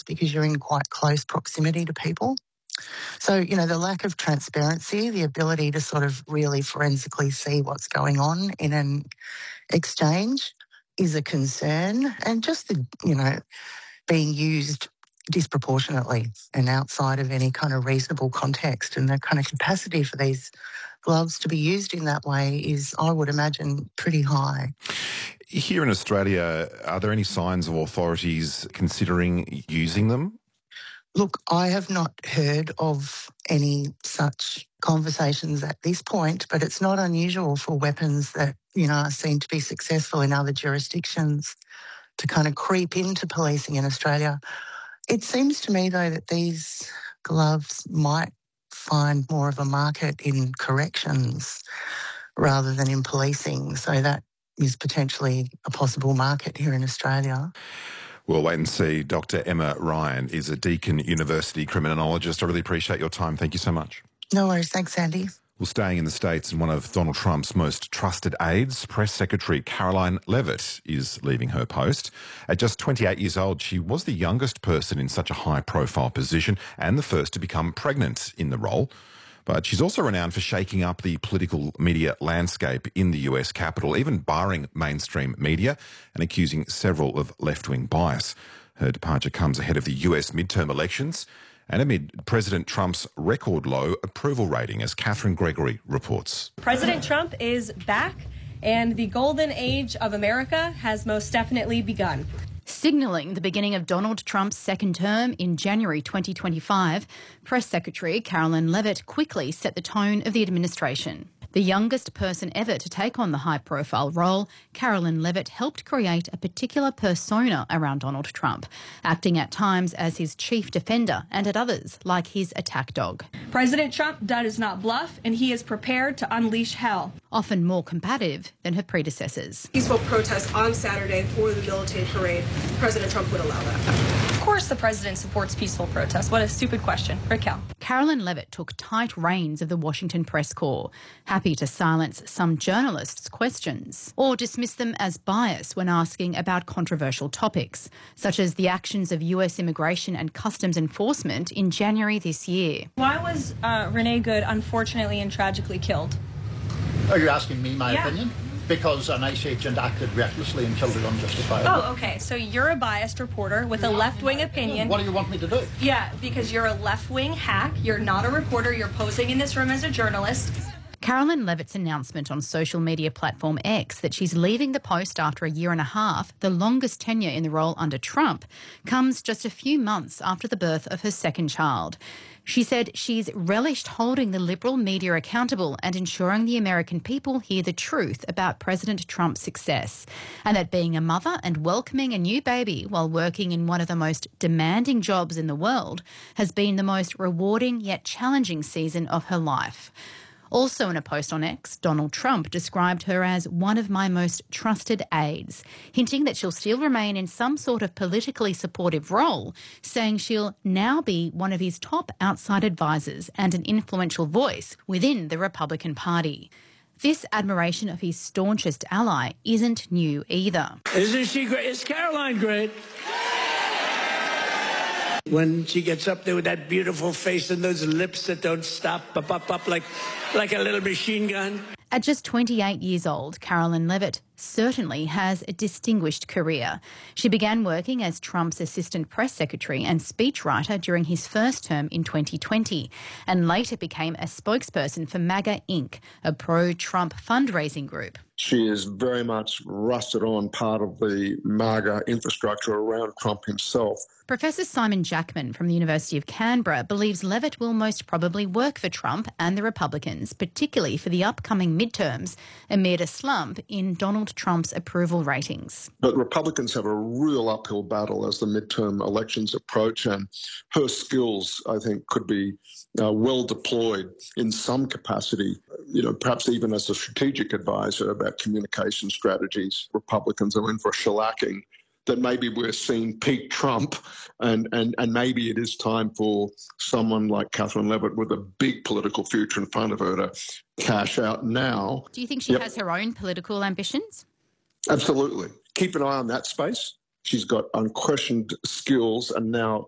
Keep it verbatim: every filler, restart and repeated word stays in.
gloves because you're in quite close proximity to people. So, you know, the lack of transparency, the ability to sort of really forensically see what's going on in an exchange is a concern. And just the, you know, being used disproportionately and outside of any kind of reasonable context, and the kind of capacity for these gloves to be used in that way is, I would imagine, pretty high. Here in Australia, are there any signs of authorities considering using them? Look, I have not heard of any such conversations at this point, but it's not unusual for weapons that, you know, are seen to be successful in other jurisdictions to kind of creep into policing in Australia. It seems to me, though, that these gloves might find more of a market in corrections rather than in policing, so that is potentially a possible market here in Australia. We'll wait and see. Doctor Emma Ryan is a Deakin University criminologist. I really appreciate your time. Thank you so much. No worries. Thanks, Andy. Well, staying in the States, and one of Donald Trump's most trusted aides, Press Secretary Karoline Leavitt, is leaving her post. At just twenty-eight years old, she was the youngest person in such a high-profile position and the first to become pregnant in the role. But she's also renowned for shaking up the political media landscape in the U S Capitol, even barring mainstream media and accusing several of left-wing bias. Her departure comes ahead of the U S midterm elections and amid President Trump's record low approval rating, as Catherine Gregory reports. President Trump is back, and the golden age of America has most definitely begun. Signalling the beginning of Donald Trump's second term in January twenty twenty-five, Press Secretary Karoline Leavitt quickly set the tone of the administration. The youngest person ever to take on the high-profile role, Karoline Leavitt helped create a particular persona around Donald Trump, acting at times as his chief defender and at others like his attack dog. President Trump does not bluff, and he is prepared to unleash hell. Often more combative than her predecessors. Peaceful protest on Saturday for the military parade. President Trump would allow that. Of course the president supports peaceful protests. What a stupid question. Raquel. Karoline Leavitt took tight reins of the Washington press corps, happy to silence some journalists' questions or dismiss them as bias when asking about controversial topics, such as the actions of U S immigration and customs enforcement in January this year. Why was uh, Renee Good unfortunately and tragically killed? Are you asking me my yeah. opinion? Because an ICE agent acted recklessly and killed her unjustifiably. Oh, okay. So you're a biased reporter with a left-wing opinion. What do you want me to do? Yeah, because you're a left-wing hack. You're not a reporter. You're posing in this room as a journalist. Karoline Leavitt's announcement on social media platform X that she's leaving the post after a year and a half, the longest tenure in the role under Trump, comes just a few months after the birth of her second child. She said she's relished holding the Liberal media accountable and ensuring the American people hear the truth about President Trump's success, and that being a mother and welcoming a new baby while working in one of the most demanding jobs in the world has been the most rewarding yet challenging season of her life. Also in a post on X, Donald Trump described her as one of my most trusted aides, hinting that she'll still remain in some sort of politically supportive role, saying she'll now be one of his top outside advisors and an influential voice within the Republican Party. This admiration of his staunchest ally isn't new either. Isn't she great? Is Karoline great? When she gets up there with that beautiful face and those lips that don't stop, up, up, up like, like a little machine gun. At just twenty-eight years old, Karoline Leavitt certainly has a distinguished career. She began working as Trump's assistant press secretary and speechwriter during his first term in twenty twenty, and later became a spokesperson for MAGA Incorporated, a pro-Trump fundraising group. She is very much rusted on part of the MAGA infrastructure around Trump himself. Professor Simon Jackman from the University of Canberra believes Leavitt will most probably work for Trump and the Republicans, particularly for the upcoming midterms, amid a slump in Donald Trump's approval ratings. But Republicans have a real uphill battle as the midterm elections approach, and her skills, I think, could be uh, well deployed in some capacity, you know, perhaps even as a strategic advisor about communication strategies. Republicans are in for a shellacking. That maybe we're seeing peak Trump, and, and, and maybe it is time for someone like Karoline Leavitt with a big political future in front of her to cash out now. Do you think she yep. has her own political ambitions? Absolutely. Keep an eye on that space. She's got unquestioned skills and now